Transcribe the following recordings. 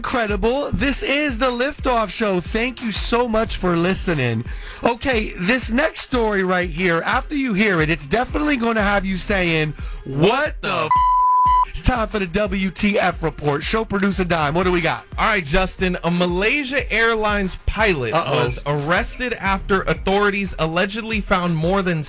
Incredible. This is the Liftoff Show. Thank you so much for listening. Okay, this next story right here, after you hear it, it's definitely going to have you saying, what the It's time for the WTF report. Show producer Dime. What do we got? All right, Justin. A Malaysia Airlines pilot was arrested after authorities allegedly found more than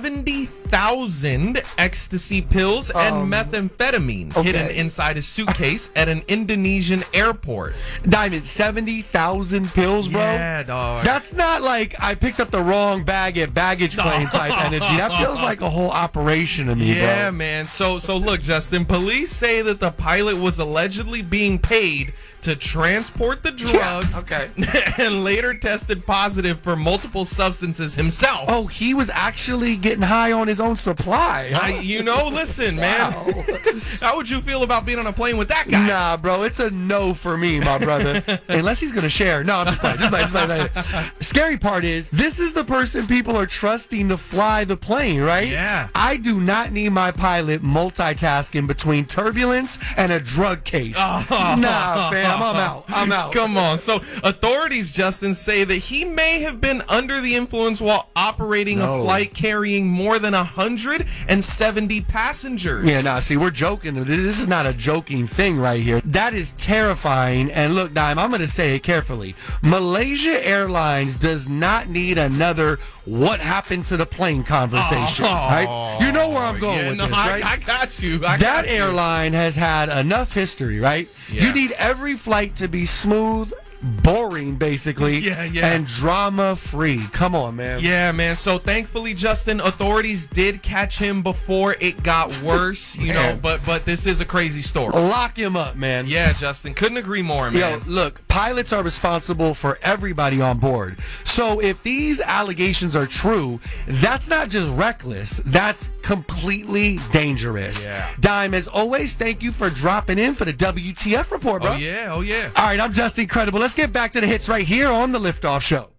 70,000 ecstasy pills and methamphetamine hidden inside a suitcase at an Indonesian airport. Diamond, 70,000 pills, bro? Yeah, dog. That's not like I picked up the wrong bag at baggage claim type energy. That feels like a whole operation to me, bro. Yeah, man. So look, Justin, police say that the pilot was allegedly being paid to transport the drugs and later tested positive for multiple substances himself. Oh, he was actually getting high on his own supply. Huh? Listen, man. How would you feel about being on a plane with that guy? Nah, bro, it's a no for me, my brother. Unless he's going to share. No, I'm just playing. Just playing. Scary part is, this is the person people are trusting to fly the plane, right? Yeah. I do not need my pilot multitasking between turbulence and a drug case. Nah, fam, I'm out. Come on. So authorities, Justin, say that he may have been under the influence while operating a flight carrying more than 170 passengers. Yeah, nah, see, we're joking. This is not a joking thing right here. That is terrifying. And look, Dime, I'm going to say it carefully. Malaysia Airlines does not need another what happened to the plane conversation, right? You know where I'm going with this, right? I got you. That airline has had enough history, right? Yeah. You need every flight to be smooth, boring, basically, and drama-free. Come on, man. Yeah, man. So thankfully, Justin, authorities did catch him before it got worse, you know, but this is a crazy story. Lock him up, man. Yeah, Justin. Couldn't agree more, man. Yo, look, pilots are responsible for everybody on board. So if these allegations are true, that's not just reckless. That's completely dangerous. Yeah. Dime, as always, thank you for dropping in for the WTF report, bro. Oh, yeah. All right, I'm Justin Credible. Let's get back to the hits right here on the Liftoff Show.